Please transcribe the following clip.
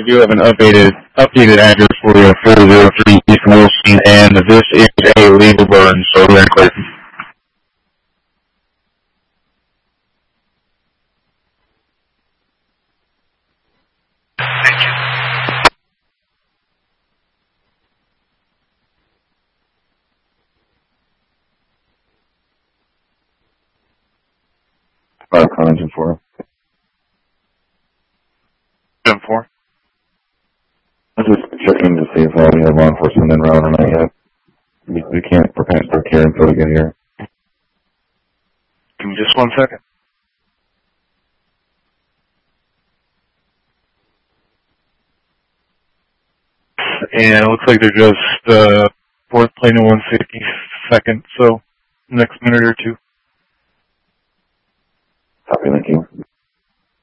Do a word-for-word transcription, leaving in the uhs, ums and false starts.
We do have an updated updated address for you, four oh three East Wilson, and this is a legal burn, so we're clear. Thank you. Five comments and four. Ten four. I'm just checking to see if uh, we have law enforcement en route or not yet. We, we can't prepare for care until we get here. Give me just one second. And it looks like they're just uh, fourth plane and one sixty-second, so next minute or two. Copy, thank you.